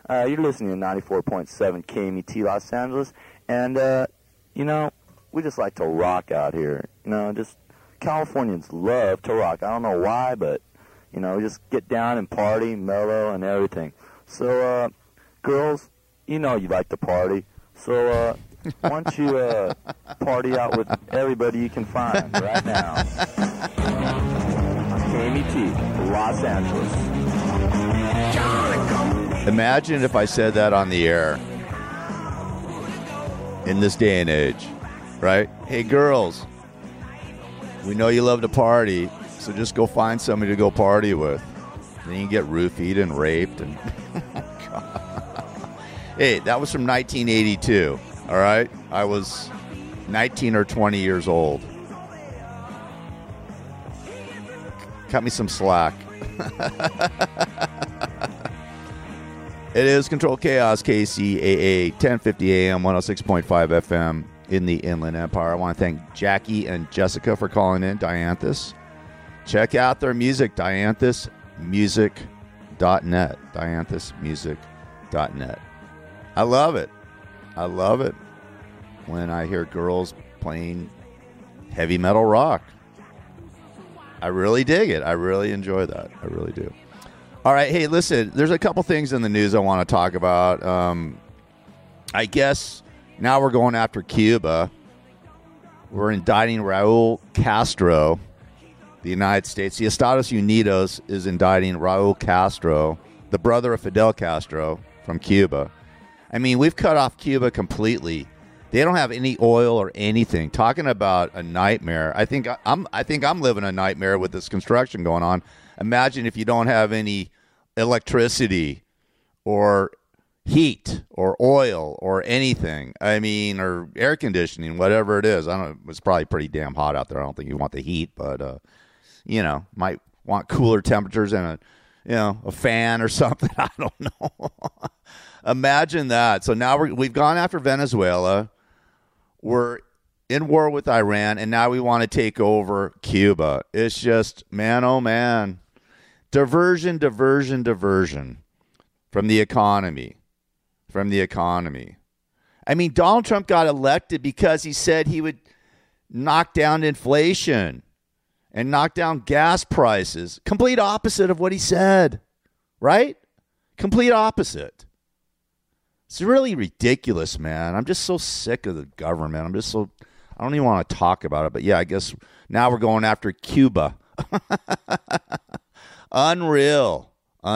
You're listening to 94.7 KMET Los Angeles, and, we just like to rock out here. Just Californians love to rock. I don't know why, but, just get down and party, mellow, and everything. So, girls, you like to party. So, why don't you party out with everybody you can find right now. KMET, Los Angeles. Imagine if I said that on the air in this day and age, right? Hey, girls, we know you love to party, so just go find somebody to go party with. Then you can get roofied and raped. And Hey, that was from 1982, all right? I was 19 or 20 years old. Cut me some slack. It is Control Chaos, KCAA, 1050 AM, 106.5 FM in the Inland Empire. I want to thank Jackie and Jessica for calling in, Dianthus. Check out their music, dianthusmusic.net, dianthusmusic.net. I love it. I love it when I hear girls playing heavy metal rock. I really dig it. I really enjoy that. I really do. All right. Hey, listen, there's a couple things in the news I want to talk about. I guess now we're going after Cuba. We're indicting Raul Castro, the United States. The Estados Unidos is indicting Raul Castro, the brother of Fidel Castro from Cuba. I mean, we've cut off Cuba completely. They don't have any oil or anything. Talking about a nightmare. I think I'm living a nightmare with this construction going on. Imagine if you don't have any electricity or heat or oil or anything. I mean, or air conditioning, whatever it is. I don't know. It's probably pretty damn hot out there. I don't think you want the heat, but might want cooler temperatures and a fan or something. I don't know. Imagine that. So now we've gone after Venezuela. We're in war with Iran, and now we want to take over Cuba. It's just, man, oh, man. Diversion from the economy. I mean, Donald Trump got elected because he said he would knock down inflation and knock down gas prices. Complete opposite of what he said, right? Complete opposite. It's really ridiculous, man. I'm just so sick of the government. I don't even want to talk about it. But yeah, I guess now we're going after Cuba. Unreal.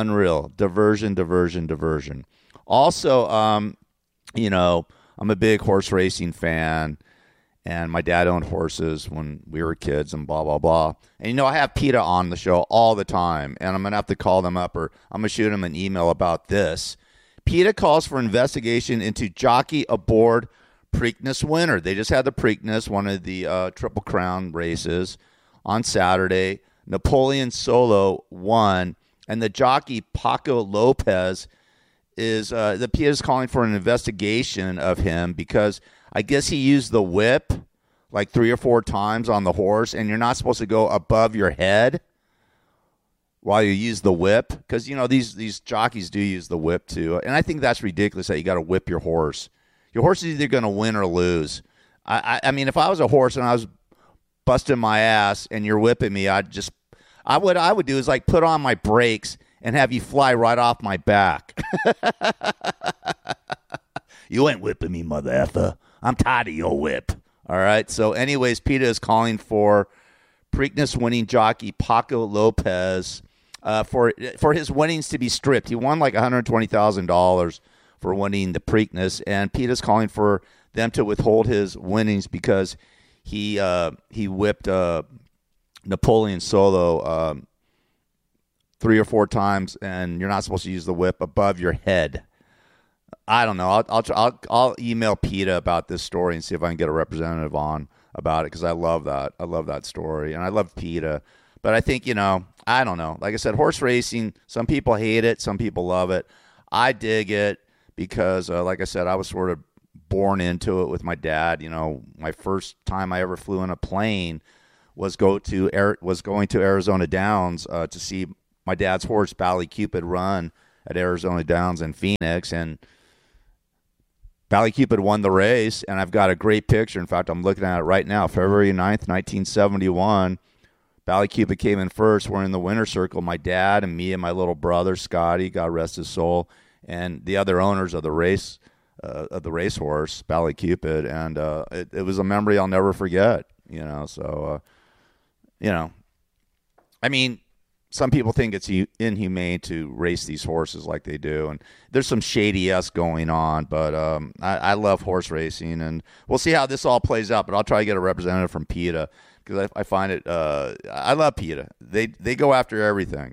Diversion. Also, I'm a big horse racing fan, and my dad owned horses when we were kids and blah, blah, blah. And, I have PETA on the show all the time, and I'm going to have to call them up or I'm going to shoot them an email about this. PETA calls for investigation into jockey aboard Preakness winner. They just had the Preakness, one of the Triple Crown races, on Saturday. Napoleon Solo won, and the jockey Paco Lopez is the PETA is calling for an investigation of him because I guess he used the whip like 3 or 4 times on the horse, and you're not supposed to go above your head while you use the whip, because these jockeys do use the whip too, and I think that's ridiculous that you got to whip your horse. Your horse is either going to win or lose. I mean, if I was a horse and I was busting my ass and you're whipping me, I would do is like put on my brakes and have you fly right off my back. You ain't whipping me, mother effer. I'm tired of your whip. All right. So, anyways, PETA is calling for Preakness winning jockey Paco Lopez for his winnings to be stripped. He won like $120,000 for winning the Preakness, and PETA's calling for them to withhold his winnings because he whipped Napoleon Solo 3 or 4 times, and you're not supposed to use the whip above your head. I don't know. I'll email PETA about this story and see if I can get a representative on about it, because I love that. I love that story, and I love PETA. But I think, I don't know. Like I said, horse racing, some people hate it, some people love it. I dig it because, like I said, I was sort of born into it with my dad. My first time I ever flew in a plane was going to Arizona Downs to see my dad's horse, Bally Cupid, run at Arizona Downs in Phoenix, and Valley Cupid won the race, and I've got a great picture. In fact, I'm looking at it right now. February 9th, 1971, Valley Cupid came in first. We're in the winner's circle. My dad and me and my little brother, Scotty, God rest his soul, and the other owners of the racehorse, Valley Cupid, and it was a memory I'll never forget. So I mean, some people think it's inhumane to race these horses like they do, and there's some shady-esque going on, but I love horse racing, and we'll see how this all plays out, but I'll try to get a representative from PETA, because I find it, I love PETA. They go after everything.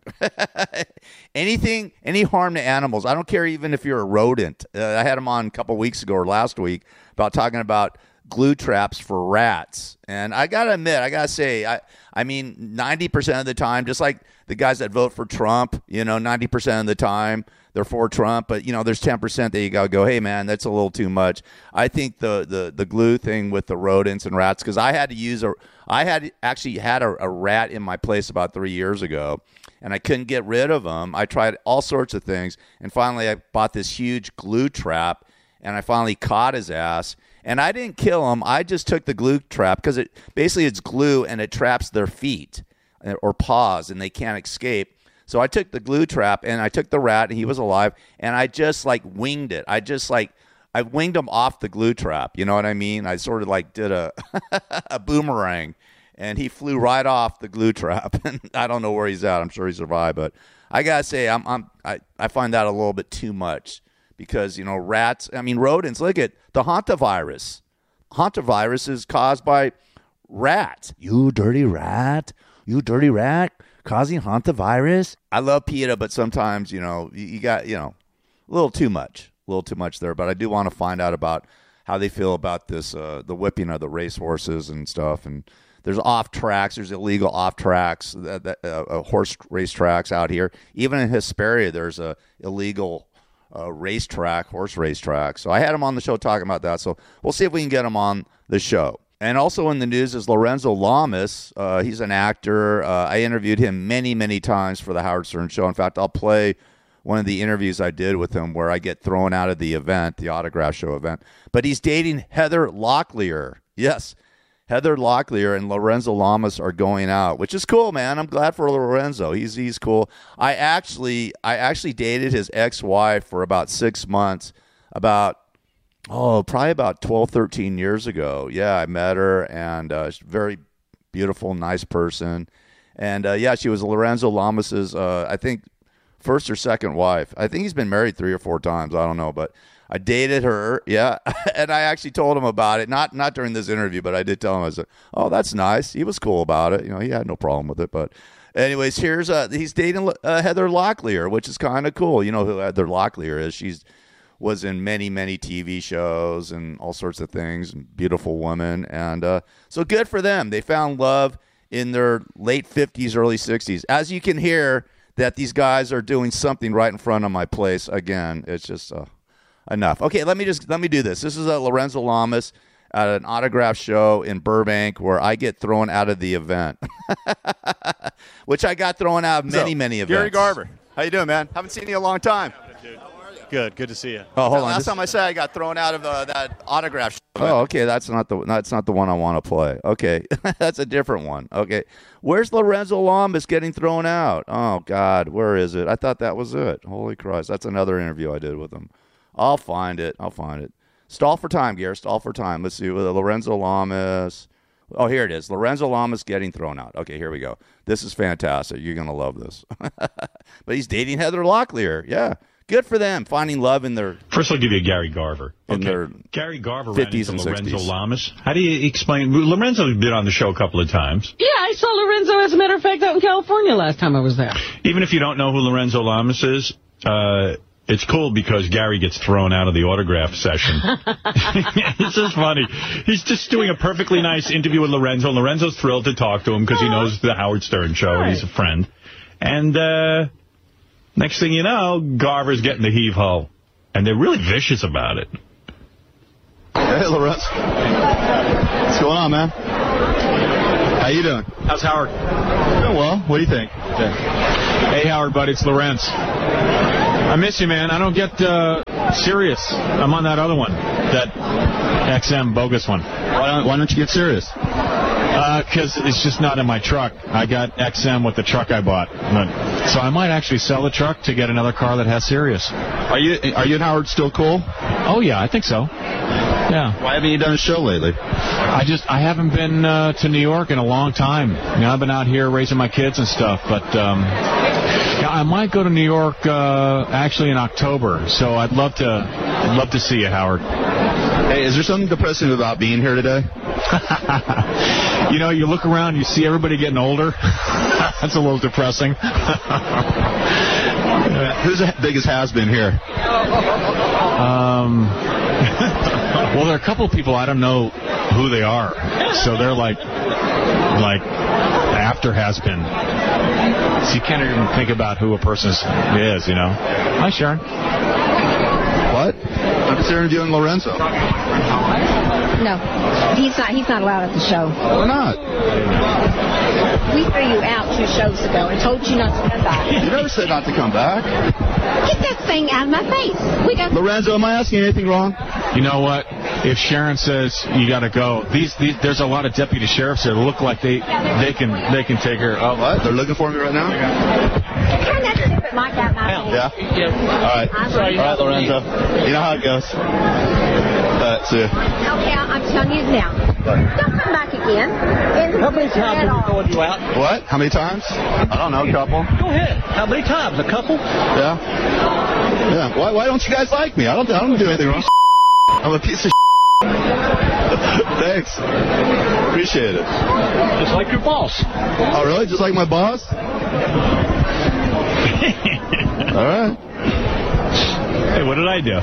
Any harm to animals. I don't care even if you're a rodent. I had them on a couple weeks ago or last week about talking about glue traps for rats. And I got to admit, I got to say, I mean, 90% of the time, just like the guys that vote for Trump, 90% of the time they're for Trump, but there's 10% that you got to go, hey man, that's a little too much. I think the glue thing with the rodents and rats, because I had actually had a rat in my place about 3 years ago, and I couldn't get rid of him. I tried all sorts of things, and finally I bought this huge glue trap, and I finally caught his ass. And I didn't kill him. I just took the glue trap because it's glue, and it traps their feet or paws, and they can't escape. So I took the glue trap, and I took the rat, and he was alive, and I just winged it. I winged him off the glue trap. You know what I mean? I sort of did a a boomerang, and he flew right off the glue trap. And I don't know where he's at. I'm sure he survived, but I gotta say, I find that a little bit too much. Because, rodents, look at the hantavirus. Hantavirus is caused by rats. You dirty rat, causing hantavirus. I love PETA, but sometimes, you got, a little too much there. But I do want to find out about how they feel about this, the whipping of the racehorses and stuff. And there's there's illegal off tracks, horse race tracks out here. Even in Hesperia, there's a illegal horse racetrack. So I had him on the show talking about that. So we'll see if we can get him on the show. And also in the news is Lorenzo Lamas. He's an actor. I interviewed him many, many times for the Howard Stern Show. In fact, I'll play one of the interviews I did with him where I get thrown out of the event, the autograph show event. But he's dating Heather Locklear. Yes, Heather Locklear and Lorenzo Lamas are going out, which is cool, man. I'm glad for Lorenzo. He's cool. I actually dated his ex-wife for about 6 months, probably about 12, 13 years ago. Yeah, I met her, and she's a very beautiful, nice person. And, she was Lorenzo Lamas's, I think, first or second wife. I think he's been married 3 or 4 times. I don't know, but I dated her, yeah, and I actually told him about it, not during this interview, but I did tell him. I said, oh, that's nice. He was cool about it. He had no problem with it. But anyways, he's dating Heather Locklear, which is kind of cool. You know who Heather Locklear is. She was in many, many TV shows and all sorts of things, beautiful woman. And so good for them. They found love in their late 50s, early 60s. As you can hear, that these guys are doing something right in front of my place. Again, it's just... enough. Okay, let me do this. This is Lorenzo Lamas at an autograph show in Burbank where I get thrown out of the event, which I got thrown out of many events. Gary Garver, how you doing, man? Haven't seen you in a long time. Good to see you. Oh, hold on. Last time I said I got thrown out of that autograph show. Oh, okay, that's not the one I want to play. Okay, that's a different one. Okay, where's Lorenzo Lamas getting thrown out? Oh God, where is it? I thought that was it. Holy Christ, that's another interview I did with him. I'll find it. Stall for time, Gary. Stall for time. Let's see. Lorenzo Lamas. Oh, here it is. Lorenzo Lamas getting thrown out. Okay, here we go. This is fantastic. You're going to love this. But he's dating Heather Locklear. Yeah. Good for them. Finding love in their... First, I'll give you Gary Garver. Okay. Gary Garver ran into Lorenzo 60s. Lamas. How do you explain... Lorenzo's been on the show a couple of times. Yeah, I saw Lorenzo, as a matter of fact, out in California last time I was there. Even if you don't know who Lorenzo Lamas is... it's cool because Gary gets thrown out of the autograph session. It's just funny. He's just doing a perfectly nice interview with Lorenzo. Lorenzo's thrilled to talk to him because he knows the Howard Stern Show and he's a friend. And next thing you know, Garver's getting the heave-ho. And they're really vicious about it. Hey, Lorenzo. What's going on, man? How you doing? How's Howard? Doing well. What do you think? Hey, Howard, buddy, it's Lorenz. I miss you, man. I don't get Sirius. I'm on that other one, that XM bogus one. Why don't you get Sirius? Because it's just not in my truck. I got XM with the truck I bought. So I might actually sell the truck to get another car that has Sirius. Are you and Howard still cool? Oh, yeah, I think so. Yeah. Why haven't you done a show lately? I haven't been to New York in a long time. You know, I've been out here raising my kids and stuff, but yeah, I might go to New York actually in October. So I'd love to see you, Howard. Hey, is there something depressing about being here today? You know, you look around, you see everybody getting older. That's a little depressing. Who's the biggest has-been here? Well, there are a couple of people I don't know who they are, so they're like after has-been. So you can't even think about who a person is, you know. Hi, Sharon. What? I'm interviewing Lorenzo. No, he's not allowed at the show. Why not? We threw you out 2 shows ago and told you not to come back. You never said not to come back. Get that thing out of my face. Lorenzo, am I asking anything wrong? You know what? If Sharon says you got to go, there's a lot of deputy sheriffs there that look like they can take her. Oh, what? They're looking for me right now? Turn that stupid mic out my face. Yeah? All right. All right, Lorenzo. You know how it goes. See ya. Okay, I'm telling you now. Don't come back again. How many times have we thrown you out? What? How many times? I don't know, a couple. Go ahead. How many times? A couple? Yeah. Yeah. Why don't you guys like me? I don't do anything wrong. I'm a piece of Thanks. Appreciate it. Just like your boss. Oh, really? Just like my boss? All right. Hey, what did I do?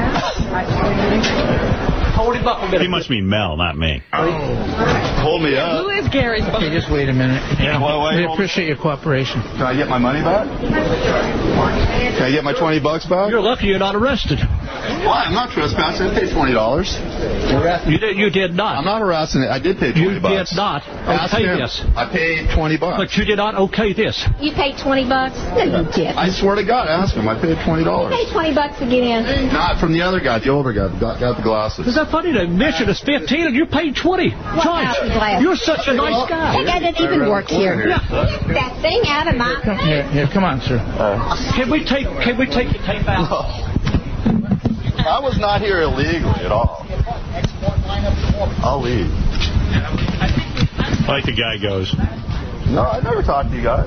Hold him up a minute. He must mean Mel, not me. Hold me up. Who is Gary's boss? Okay, just wait a minute. Yeah, why, We appreciate your cooperation. Can I get my money back? Can I get my $20 back? You're lucky you're not arrested. Why? I'm not trespassing. I paid $20. You did not. I'm not harassing it. I did pay $20. You did not okay this. I paid $20. But you did not okay this. You paid $20? No, you didn't. I swear to God, ask him. I paid $20. You paid $20 to get in. Not from the other guy, the older guy, got the glasses. Is that funny? The admission is 15 and you paid 20. about the glass? You're such a nice guy. That guy doesn't even work here. Get that thing out of my face. Here, come on, sir. Can we take your tape out? I was not here illegally at all. I'll leave. I like the guy goes. No, I never talked to you guys.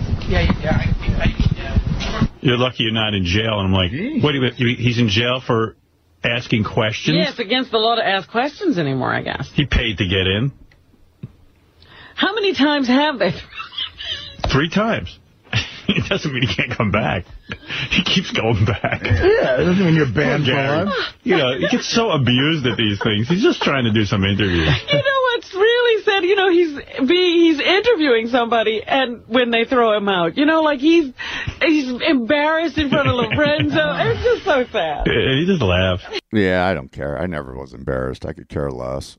You're lucky you're not in jail. And I'm like, what do you, he's in jail for asking questions? Yeah, it's against the law to ask questions anymore, I guess. He paid to get in. How many times have they? 3 times. It doesn't mean he can't come back. He keeps going back. Yeah, it doesn't mean you're banned for life. You know, he gets so abused at these things. He's just trying to do some interviews. You know what's really sad? You know, he's interviewing somebody, and when they throw him out, you know, like he's embarrassed in front of Lorenzo. It's just so sad. And he just laughs. Yeah, I don't care. I never was embarrassed. I could care less.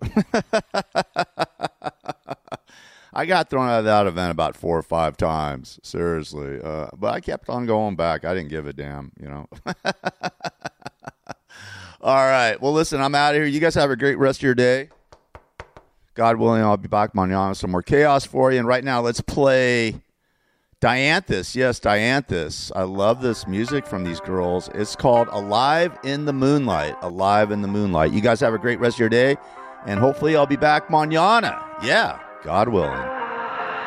I got thrown out of that event about 4 or 5 times, seriously. But I kept on going back. I didn't give a damn, you know. All right. Well, listen, I'm out of here. You guys have a great rest of your day. God willing, I'll be back Manana, some more chaos for you. And right now, let's play Dianthus. Yes, Dianthus. I love this music from these girls. It's called Alive in the Moonlight. Alive in the Moonlight. You guys have a great rest of your day. And hopefully I'll be back mañana. Yeah, God willing.